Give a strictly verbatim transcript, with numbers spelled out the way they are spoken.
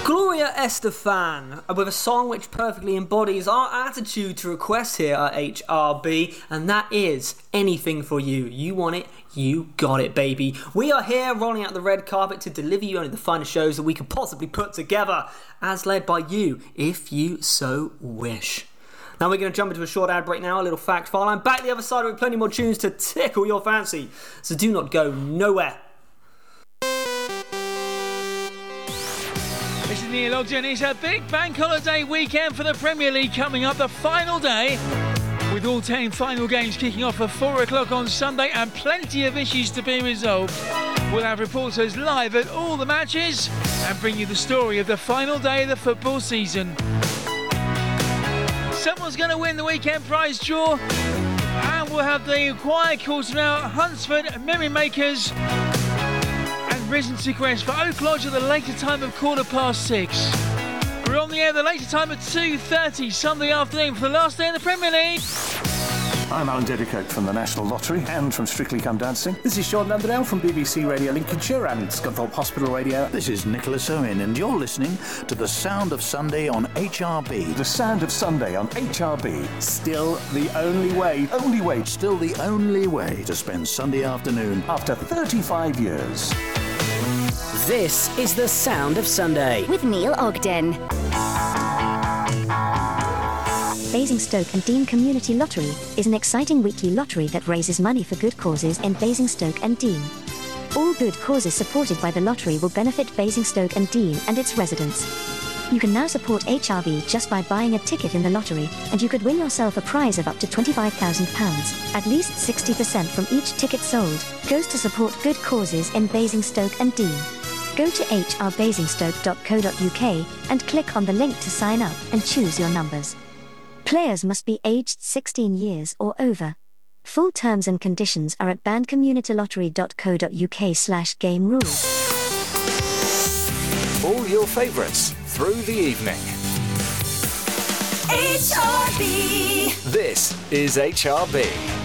Gloria Estefan with a song which perfectly embodies our attitude to requests here at H R B, and that is Anything For You. You want it, you got it, baby. We are here rolling out the red carpet to deliver you only the finest shows that we could possibly put together, as led by you, if you so wish. Now we're going to jump into a short ad break now, a little fact file. I'm back the other side with plenty more tunes to tickle your fancy, so do not go nowhere. This is Neil Ogden. It's a big bank holiday weekend for the Premier League coming up, the final day, with all ten final games kicking off at four o'clock on Sunday and plenty of issues to be resolved. We'll have reporters live at all the matches and bring you the story of the final day of the football season. Someone's going to win the weekend prize draw, and we'll have the choir quarter now, Hunsford, Merrymakers and Risen to Quest for Oak Lodge at the later time of quarter past six. We're on the air the later time at two thirty Sunday afternoon for the last day of the Premier League. I'm Alan Dedicoke from the National Lottery and from Strictly Come Dancing. This is Sean Landerdale from B B C Radio Lincolnshire and Scunthorpe Hospital Radio. This is Nicholas Owen and you're listening to The Sound of Sunday on H R B. The Sound of Sunday on H R B. Still the only way, only way, still the only way to spend Sunday afternoon after thirty-five years. This is The Sound of Sunday with Neil Ogden. Basingstoke and Deane Community Lottery is an exciting weekly lottery that raises money for good causes in Basingstoke and Deane. All good causes supported by the lottery will benefit Basingstoke and Deane and its residents. You can now support H R B just by buying a ticket in the lottery, and you could win yourself a prize of up to twenty-five thousand pounds. At least sixty percent from each ticket sold goes to support good causes in Basingstoke and Deane. Go to h r basingstoke dot co dot u k and click on the link to sign up and choose your numbers. Players must be aged sixteen years or over. Full terms and conditions are at bandcommunitylottery dot co dot u k slash game rules. All your favourites through the evening. H R B. This is H R B.